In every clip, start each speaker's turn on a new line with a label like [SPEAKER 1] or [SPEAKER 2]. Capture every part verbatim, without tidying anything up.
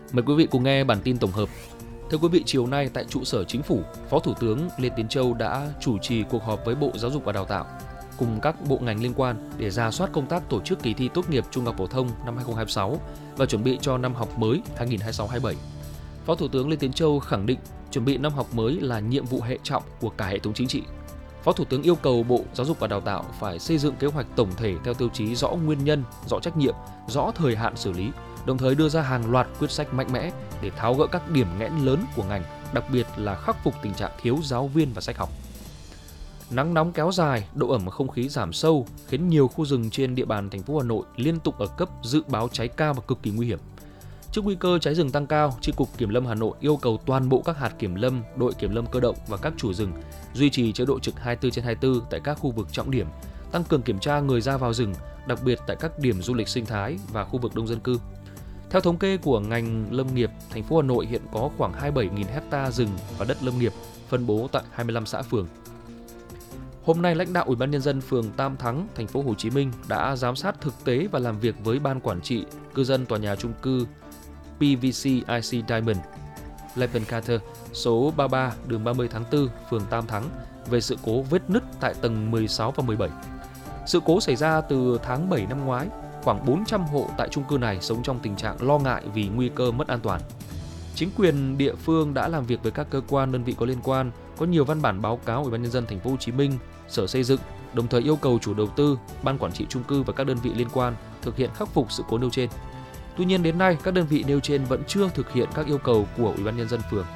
[SPEAKER 1] Mời quý vị cùng nghe bản tin tổng hợp. Thưa quý vị, chiều nay tại trụ sở Chính phủ, Phó Thủ tướng Lê Tiến Châu đã chủ trì cuộc họp với Bộ Giáo dục và Đào tạo cùng các bộ ngành liên quan để rà soát công tác tổ chức kỳ thi tốt nghiệp trung học phổ thông năm hai không hai sáu và chuẩn bị cho năm học mới hai nghìn hai mươi sáu hai mươi bảy. Phó Thủ tướng Lê Tiến Châu khẳng định chuẩn bị năm học mới là nhiệm vụ hệ trọng của cả hệ thống chính trị. Phó Thủ tướng yêu cầu Bộ Giáo dục và Đào tạo phải xây dựng kế hoạch tổng thể theo tiêu chí rõ nguyên nhân, rõ trách nhiệm, rõ thời hạn xử lý, đồng thời đưa ra hàng loạt quyết sách mạnh mẽ để tháo gỡ các điểm nghẽn lớn của ngành, đặc biệt là khắc phục tình trạng thiếu giáo viên và sách học. Nắng nóng kéo dài, độ ẩm không khí giảm sâu khiến nhiều khu rừng trên địa bàn thành phố Hà Nội liên tục ở cấp dự báo cháy cao và cực kỳ nguy hiểm. Trước nguy cơ cháy rừng tăng cao, Chi cục Kiểm lâm Hà Nội yêu cầu toàn bộ các hạt kiểm lâm, đội kiểm lâm cơ động và các chủ rừng duy trì chế độ trực hai mươi tư trên hai mươi tư tại các khu vực trọng điểm, tăng cường kiểm tra người ra vào rừng, đặc biệt tại các điểm du lịch sinh thái và khu vực đông dân cư. Theo thống kê của ngành lâm nghiệp, thành phố Hà Nội hiện có khoảng hai mươi bảy nghìn ha rừng và đất lâm nghiệp phân bố tại hai mươi lăm xã phường. Hôm nay, lãnh đạo Ủy ban nhân dân phường Tam Thắng, thành phố Hồ Chí Minh đã giám sát thực tế và làm việc với ban quản trị, cư dân tòa nhà chung cư pê vê xê i xê Diamond, Levenkater, số ba mươi ba, đường ba mươi tháng tư, phường Tam Thắng về sự cố vết nứt tại tầng mười sáu và mười bảy. Sự cố xảy ra từ tháng bảy năm ngoái. Khoảng bốn trăm hộ tại chung cư này sống trong tình trạng lo ngại vì nguy cơ mất an toàn. Chính quyền địa phương đã làm việc với các cơ quan đơn vị có liên quan, có nhiều văn bản báo cáo Ủy ban nhân dân thành phố Hồ Chí Minh, Sở Xây dựng, đồng thời yêu cầu chủ đầu tư, ban quản trị chung cư và các đơn vị liên quan thực hiện khắc phục sự cố nêu trên. Tuy nhiên đến nay, các đơn vị nêu trên vẫn chưa thực hiện các yêu cầu của Ủy ban nhân dân phường.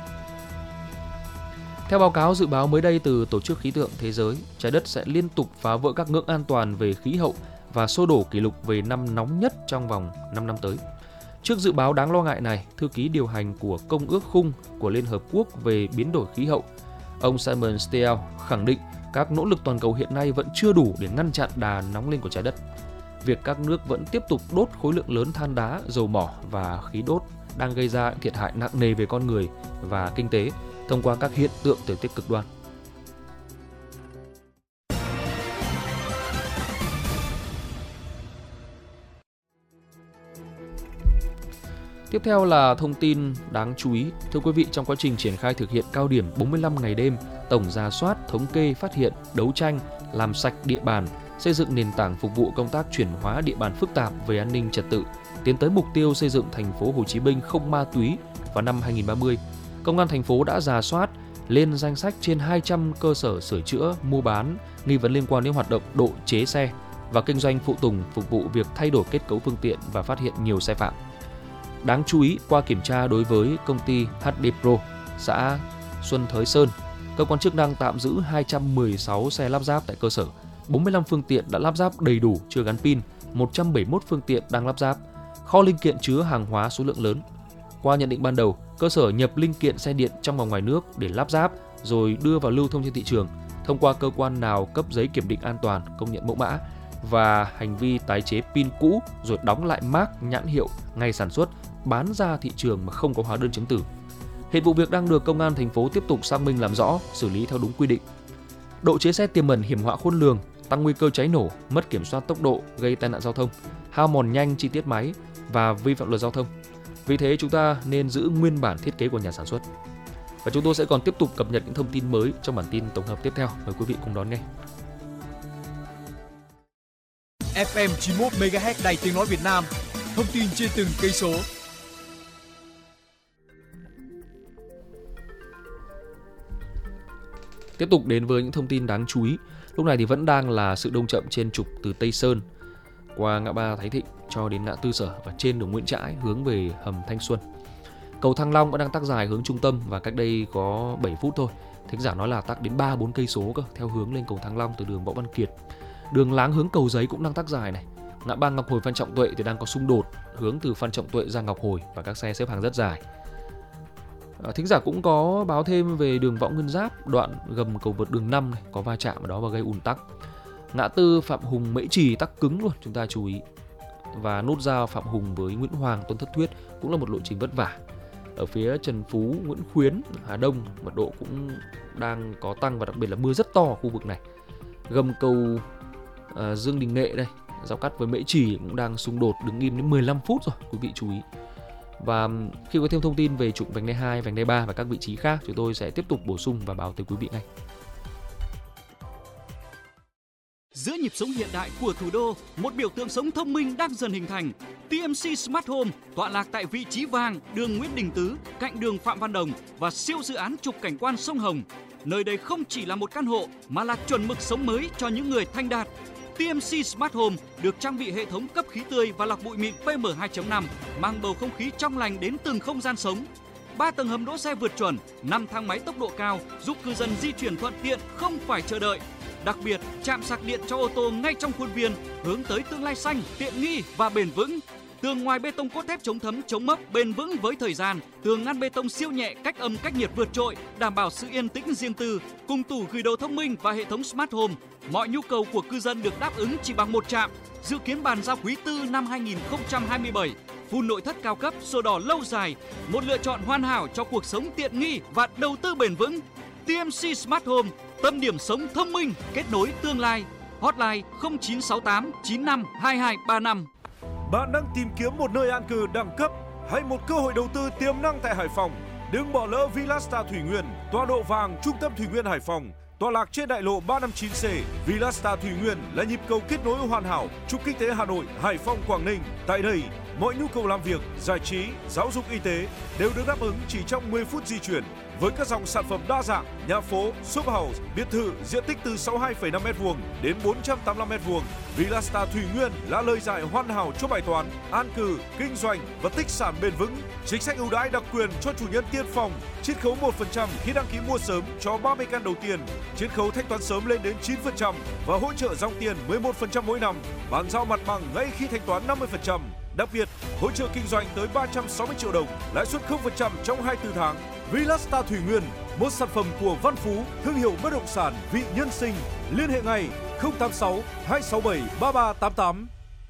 [SPEAKER 1] Theo báo cáo dự báo mới đây từ Tổ chức Khí tượng Thế giới, trái đất sẽ liên tục phá vỡ các ngưỡng an toàn về khí hậu và xô đổ kỷ lục về năm nóng nhất trong vòng năm năm tới. Trước dự báo đáng lo ngại này, thư ký điều hành của Công ước Khung của Liên Hợp Quốc về biến đổi khí hậu, ông Simon Stiell khẳng định các nỗ lực toàn cầu hiện nay vẫn chưa đủ để ngăn chặn đà nóng lên của trái đất. Việc các nước vẫn tiếp tục đốt khối lượng lớn than đá, dầu mỏ và khí đốt đang gây ra thiệt hại nặng nề về con người và kinh tế thông qua các hiện tượng thời tiết cực đoan. Tiếp theo là thông tin đáng chú ý. Thưa quý vị, trong quá trình triển khai thực hiện cao điểm bốn mươi lăm ngày đêm, tổng rà soát, thống kê, phát hiện, đấu tranh, làm sạch địa bàn, xây dựng nền tảng phục vụ công tác chuyển hóa địa bàn phức tạp về an ninh trật tự, tiến tới mục tiêu xây dựng thành phố Hồ Chí Minh không ma túy vào năm hai nghìn không trăm ba mươi, Công an thành phố đã rà soát lên danh sách trên hai trăm cơ sở sửa chữa, mua bán nghi vấn liên quan đến hoạt động độ chế xe và kinh doanh phụ tùng phục vụ việc thay đổi kết cấu phương tiện và phát hiện nhiều sai phạm. Đáng chú ý, qua kiểm tra đối với công ty hát đê Pro, xã Xuân Thới Sơn, cơ quan chức năng tạm giữ hai trăm mười sáu xe lắp ráp tại cơ sở, bốn mươi lăm phương tiện đã lắp ráp đầy đủ chưa gắn pin, một trăm bảy mươi mốt phương tiện đang lắp ráp, kho linh kiện chứa hàng hóa số lượng lớn. Qua nhận định ban đầu, cơ sở nhập linh kiện xe điện trong và ngoài nước để lắp ráp rồi đưa vào lưu thông trên thị trường, thông qua cơ quan nào cấp giấy kiểm định an toàn, công nhận mẫu mã, và hành vi tái chế pin cũ rồi đóng lại mác nhãn hiệu ngày sản xuất, bán ra thị trường mà không có hóa đơn chứng từ. Hiện vụ việc đang được Công an thành phố tiếp tục xác minh làm rõ, xử lý theo đúng quy định. Độ chế xe tiềm ẩn hiểm họa khôn lường, tăng nguy cơ cháy nổ, mất kiểm soát tốc độ, gây tai nạn giao thông, hao mòn nhanh chi tiết máy và vi phạm luật giao thông. Vì thế chúng ta nên giữ nguyên bản thiết kế của nhà sản xuất. Và chúng tôi sẽ còn tiếp tục cập nhật những thông tin mới trong bản tin tổng hợp tiếp theo. Mời quý vị cùng đón nghe.
[SPEAKER 2] ép em chín mươi mốt mê ga héc Đài Tiếng nói Việt Nam, thông tin trên từng cây số.
[SPEAKER 1] Tiếp tục đến với những thông tin đáng chú ý. Lúc này thì vẫn đang là sự đông chậm trên trục từ Tây Sơn qua ngã ba Thái Thịnh cho đến ngã tư Sở và trên đường Nguyễn Trãi hướng về hầm Thanh Xuân. Cầu Thăng Long vẫn đang tắc dài hướng trung tâm và cách đây có bảy phút thôi, thính giả nói là tắc đến ba bốn cây số cơ theo hướng lên cầu Thăng Long từ đường Võ Văn Kiệt. Đường Láng hướng Cầu Giấy cũng đang tắc dài này. Ngã ba Ngọc Hồi Phan Trọng Tuệ thì đang có xung đột hướng từ Phan Trọng Tuệ ra Ngọc Hồi và các xe xếp hàng rất dài. À, thính giả cũng có báo thêm về đường Võ Nguyên Giáp, đoạn gầm cầu vượt đường năm này, có va chạm ở đó và gây ùn tắc. Ngã tư Phạm Hùng Mễ Trì tắc cứng luôn, chúng ta chú ý. Và nút giao Phạm Hùng với Nguyễn Hoàng Tôn Thất Thuyết cũng là một lộ trình vất vả. Ở phía Trần Phú, Nguyễn Khuyến, Hà Đông mật độ cũng đang có tăng và đặc biệt là mưa rất to ở khu vực này. Gầm cầu à, Dương Đình Nghệ đây, giao cắt với Mễ Trì cũng đang xung đột đứng im đến mười lăm phút rồi, quý vị chú ý. Và khi có thêm thông tin về trục vành đai hai, vành đai ba và các vị trí khác, chúng tôi sẽ tiếp tục bổ sung và báo tới quý vị ngay.
[SPEAKER 3] Giữa nhịp sống hiện đại của thủ đô, một biểu tượng sống thông minh đang dần hình thành. tê em xê Smart Home tọa lạc tại vị trí vàng, đường Nguyễn Đình Tứ, cạnh đường Phạm Văn Đồng và siêu dự án trục cảnh quan sông Hồng. Nơi đây không chỉ là một căn hộ mà là chuẩn mực sống mới cho những người thanh đạt. tê em xê Smart Home được trang bị hệ thống cấp khí tươi và lọc bụi mịn pê em hai chấm năm, mang bầu không khí trong lành đến từng không gian sống. ba tầng hầm đỗ xe vượt chuẩn, năm thang máy tốc độ cao giúp cư dân di chuyển thuận tiện, không phải chờ đợi. Đặc biệt, trạm sạc điện cho ô tô ngay trong khuôn viên, hướng tới tương lai xanh, tiện nghi và bền vững. Tường ngoài bê tông cốt thép chống thấm, chống mốc, bền vững với thời gian. Tường ngăn bê tông siêu nhẹ, cách âm, cách nhiệt vượt trội, đảm bảo sự yên tĩnh riêng tư. Cùng tủ gửi đồ thông minh và hệ thống Smart Home, mọi nhu cầu của cư dân được đáp ứng chỉ bằng một trạm. Dự kiến bàn giao quý tư năm hai nghìn không trăm hai mươi bảy. Full nội thất cao cấp, sổ đỏ lâu dài, một lựa chọn hoàn hảo cho cuộc sống tiện nghi và đầu tư bền vững. tê em xê Smart Home, tâm điểm sống thông minh, kết nối tương lai. Hotline không chín sáu tám chín năm hai hai ba năm.
[SPEAKER 4] Bạn đang tìm kiếm một nơi an cư đẳng cấp hay một cơ hội đầu tư tiềm năng tại Hải Phòng? Đừng bỏ lỡ Villasta Thủy Nguyên, tọa độ vàng trung tâm Thủy Nguyên Hải Phòng, tọa lạc trên đại lộ ba năm chín C. Villasta Thủy Nguyên là nhịp cầu kết nối hoàn hảo trục kinh tế Hà Nội, Hải Phòng, Quảng Ninh. Tại đây, mọi nhu cầu làm việc, giải trí, giáo dục, y tế đều được đáp ứng chỉ trong mười phút di chuyển. Với các dòng sản phẩm đa dạng, nhà phố, shop house, biệt thự diện tích từ sáu mươi hai phẩy năm mét vuông đến bốn trăm tám mươi lăm mét vuông, Villasta Thủy Nguyên là lời giải hoàn hảo cho bài toán an cư, kinh doanh và tích sản bền vững. Chính sách ưu đãi đặc quyền cho chủ nhân tiên phong, chiết khấu một phần trăm khi đăng ký mua sớm cho ba mươi căn đầu tiên, chiết khấu thanh toán sớm lên đến chín phần trăm và hỗ trợ dòng tiền mười một phần trăm mỗi năm, bàn giao mặt bằng ngay khi thanh toán năm mươi phần trăm. Đặc biệt, hỗ trợ kinh doanh tới ba trăm sáu mươi triệu đồng, lãi suất không phần trăm trong hai mươi tư tháng. Villasta Thủy Nguyên, một sản phẩm của Văn Phú, thương hiệu bất động sản vị nhân sinh. Liên hệ ngay không tám sáu hai sáu bảy ba ba tám tám.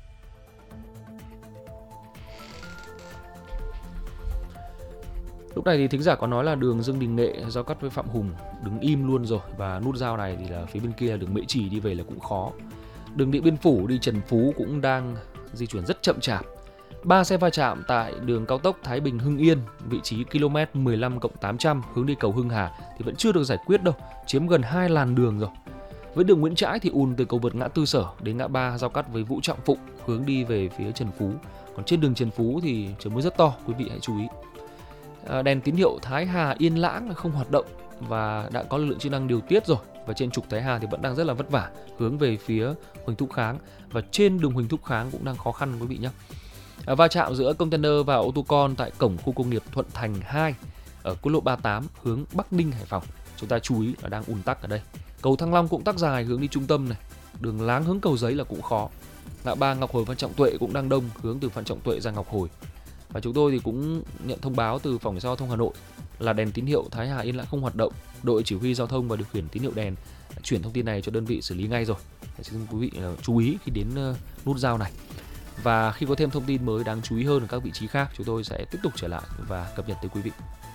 [SPEAKER 1] Lúc này thì thính giả có nói là đường Dương Đình Nghệ giao cắt với Phạm Hùng đứng im luôn rồi, và nút giao này thì là phía bên kia là đường Mễ Trì đi về là cũng khó. Đường Điện Biên Phủ đi Trần Phú cũng đang di chuyển rất chậm chạp. Ba xe va chạm tại đường cao tốc Thái Bình Hưng Yên, vị trí km mười lăm cộng tám trăm hướng đi cầu Hưng Hà thì vẫn chưa được giải quyết đâu, chiếm gần hai làn đường rồi. Với đường Nguyễn Trãi thì ùn từ cầu vượt ngã tư Sở đến ngã ba giao cắt với Vũ Trọng Phụng hướng đi về phía Trần Phú. Còn trên đường Trần Phú thì trời mưa rất to, quý vị hãy chú ý. À, đèn tín hiệu Thái Hà Yên Lãng không hoạt động và đã có lực lượng chức năng điều tiết rồi. Và trên trục Thái Hà thì vẫn đang rất là vất vả hướng về phía Huỳnh Thúc Kháng, và trên đường Huỳnh Thúc Kháng cũng đang khó khăn quý vị nhé. À, va chạm giữa container và ô tô con tại cổng khu công nghiệp Thuận Thành hai ở quốc lộ ba mươi tám hướng Bắc Ninh Hải Phòng. Chúng ta chú ý là đang ùn tắc ở đây. Cầu Thăng Long cũng tắc dài hướng đi trung tâm này. Đường Láng hướng Cầu Giấy là cũng khó. Ngã ba Ngọc Hồi Phan Trọng Tuệ cũng đang đông hướng từ Phan Trọng Tuệ ra Ngọc Hồi. Và chúng tôi thì cũng nhận thông báo từ Phòng Giao thông Hà Nội là đèn tín hiệu Thái Hà Yên Lãng không hoạt động. Đội chỉ huy giao thông và điều khiển tín hiệu đèn đã chuyển thông tin này cho đơn vị xử lý ngay rồi. Xin quý vị chú ý khi đến nút giao này. Và khi có thêm thông tin mới đáng chú ý hơn ở các vị trí khác, chúng tôi sẽ tiếp tục trở lại và cập nhật tới quý vị.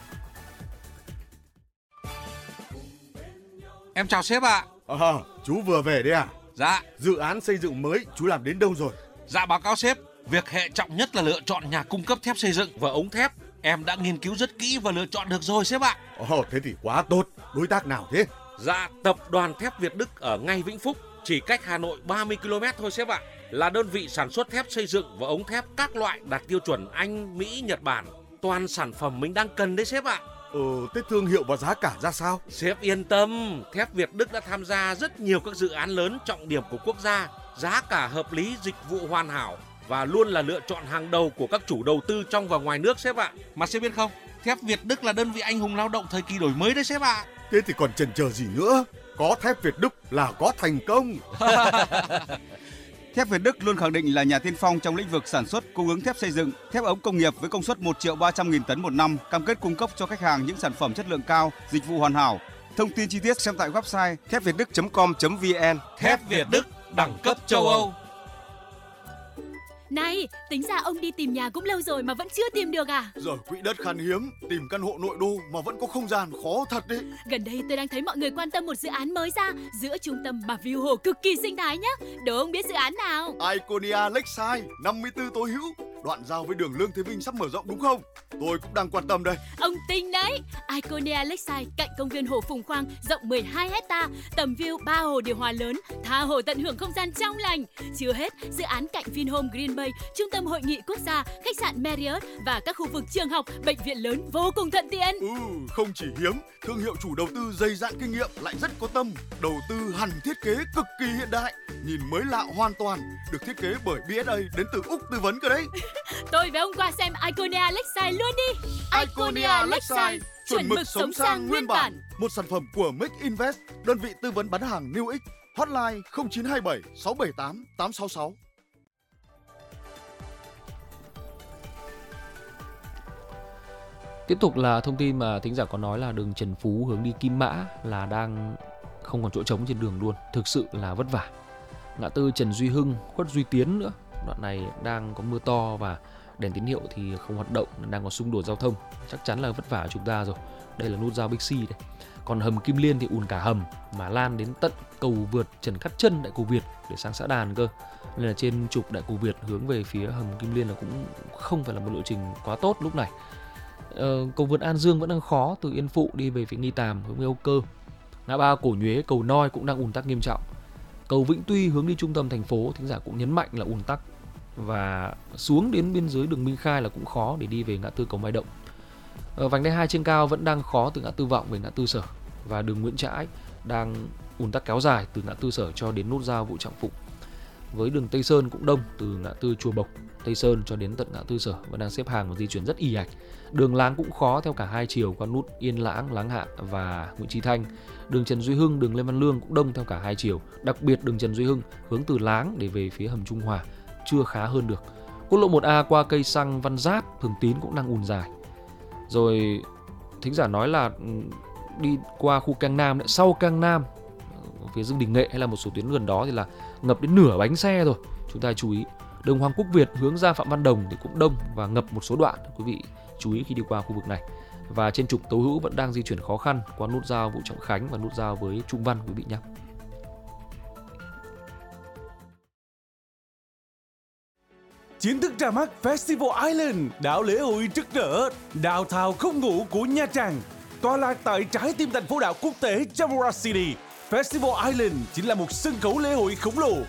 [SPEAKER 5] Em chào sếp ạ.
[SPEAKER 6] À, chú vừa về đấy à?
[SPEAKER 5] Dạ.
[SPEAKER 6] Dự án xây dựng mới chú làm đến đâu rồi?
[SPEAKER 5] Dạ báo cáo sếp, việc hệ trọng nhất là lựa chọn nhà cung cấp thép xây dựng và ống thép. Em đã nghiên cứu rất kỹ và lựa chọn được rồi sếp ạ.
[SPEAKER 6] Ồ, thế thì quá tốt. Đối tác nào thế?
[SPEAKER 5] Dạ, tập đoàn thép Việt Đức ở ngay Vĩnh Phúc, chỉ cách Hà Nội ba mươi ki lô mét thôi sếp ạ. Là đơn vị sản xuất thép xây dựng và ống thép các loại đạt tiêu chuẩn Anh, Mỹ, Nhật Bản. Toàn sản phẩm mình đang cần đấy sếp ạ.
[SPEAKER 6] Ừ, thế thương hiệu và giá cả ra sao?
[SPEAKER 5] Sếp yên tâm, thép Việt Đức đã tham gia rất nhiều các dự án lớn trọng điểm của quốc gia. Giá cả hợp lý, dịch vụ hoàn hảo và luôn là lựa chọn hàng đầu của các chủ đầu tư trong và ngoài nước sếp ạ. Mà sếp biết không, thép Việt Đức là đơn vị anh hùng lao động thời kỳ đổi mới đấy sếp ạ.
[SPEAKER 6] Thế thì còn chần chờ gì nữa? Có thép Việt Đức là có thành công.
[SPEAKER 7] Thép Việt Đức luôn khẳng định là nhà tiên phong trong lĩnh vực sản xuất, cung ứng thép xây dựng, thép ống công nghiệp với công suất một triệu ba trăm nghìn tấn một năm, cam kết cung cấp cho khách hàng những sản phẩm chất lượng cao, dịch vụ hoàn hảo. Thông tin chi tiết xem tại website thép việt đức chấm com chấm vn.
[SPEAKER 5] Thép Việt Đức, đẳng cấp châu Âu.
[SPEAKER 8] Này, tính ra ông đi tìm nhà cũng lâu rồi mà vẫn chưa tìm được à?
[SPEAKER 9] Giờ quỹ đất khan hiếm, tìm căn hộ nội đô mà vẫn có không gian khó thật đấy.
[SPEAKER 8] Gần đây tôi đang thấy mọi người quan tâm một dự án mới ra giữa trung tâm và view hồ cực kỳ sinh thái nhá. Đố ông biết dự án nào?
[SPEAKER 9] Iconia Lakeside năm mươi tư Tố Hữu. đoạn giao với đường Lương Thế Vinh sắp mở rộng đúng không? Tôi cũng đang quan tâm đây.
[SPEAKER 8] Ông tính đấy. Iconia Lakeside cạnh công viên Hồ Phùng Khoang rộng mười hai héc ta, tầm view ba hồ điều hòa lớn, tha hồ tận hưởng không gian trong lành. Chưa hết, dự án cạnh Vinhome Green Bay, trung tâm hội nghị quốc gia, khách sạn Marriott và các khu vực trường học, bệnh viện lớn vô cùng thuận tiện.
[SPEAKER 9] Ừ, không chỉ hiếm, thương hiệu chủ đầu tư dày dạn kinh nghiệm lại rất có tâm, đầu tư hẳn thiết kế cực kỳ hiện đại, nhìn mới lạ hoàn toàn, được thiết kế bởi bê ét a đến từ Úc tư vấn cơ đấy.
[SPEAKER 8] Tôi với ông qua xem Iconia Lakeside luôn đi.
[SPEAKER 9] Iconia Lakeside, chuẩn mực sống sang nguyên bản. Một sản phẩm của Make Invest, đơn vị tư vấn bán hàng New X. Hotline không chín hai bảy sáu bảy tám tám sáu sáu.
[SPEAKER 1] Tiếp tục là thông tin mà thính giả có nói là đường Trần Phú hướng đi Kim Mã là đang không còn chỗ trống trên đường luôn, thực sự là vất vả. Ngã tư Trần Duy Hưng, Khuất Duy Tiến nữa, đoạn này đang có mưa to và đèn tín hiệu thì không hoạt động, đang có xung đột giao thông, chắc chắn là vất vả ở chúng ta rồi. Đây là nút giao Bixi đây. Còn hầm Kim Liên thì ùn cả hầm mà lan đến tận cầu vượt Trần Khát Trân Đại Cổ Việt để sang xã Đàn cơ. Nên là trên trục Đại Cổ Việt hướng về phía hầm Kim Liên là cũng không phải là một lộ trình quá tốt lúc này. Ờ, cầu vượt An Dương vẫn đang khó, từ Yên Phụ đi về phía Nghi Tàm hướng về Âu Cơ. Ngã ba Cổ Nhuế, cầu Noi cũng đang ùn tắc nghiêm trọng. Cầu Vĩnh Tuy hướng đi trung tâm thành phố, thính giả cũng nhấn mạnh là ùn tắc. Và xuống đến biên giới đường Minh Khai là cũng khó để đi về ngã tư cầu Mai Động. Ở vành đai hai trên cao vẫn đang khó từ ngã tư Vọng về ngã tư Sở, và đường Nguyễn Trãi đang ùn tắc kéo dài từ ngã tư Sở cho đến nút giao Vũ Trọng Phụng. Với đường Tây Sơn cũng đông từ ngã tư Chùa Bộc, Tây Sơn cho đến tận ngã tư Sở và đang xếp hàng và di chuyển rất ì ạch. Đường Láng cũng khó theo cả hai chiều qua nút Yên Lãng, Láng Hạ và Nguyễn Chí Thanh. Đường Trần Duy Hưng, đường Lê Văn Lương cũng đông theo cả hai chiều, đặc biệt đường Trần Duy Hưng hướng từ Láng để về phía hầm Trung Hòa chưa khá hơn được. Quốc lộ một A qua cây xăng Văn Giáp, Thường Tín cũng đang ùn dài. Rồi thính giả nói là đi qua khu Cang Nam, sau Cang Nam phía Dương Đình Nghệ hay là một số tuyến gần đó thì là ngập đến nửa bánh xe rồi. Chúng ta chú ý. Đường Hoàng Quốc Việt hướng ra Phạm Văn Đồng thì cũng đông và ngập một số đoạn, quý vị chú ý khi đi qua khu vực này. Và trên trục Tố Hữu vẫn đang di chuyển khó khăn qua nút giao Vũ Trọng Khánh và nút giao với Trung Văn, quý vị nhé.
[SPEAKER 10] Chính thức ra mắt Festival Island, đảo lễ hội rực rỡ, đào thào không ngủ của Nha Trang. Tọa lạc tại trái tim thành phố đảo quốc tế Jamura City, Festival Island chính là một sân khấu lễ hội khổng lồ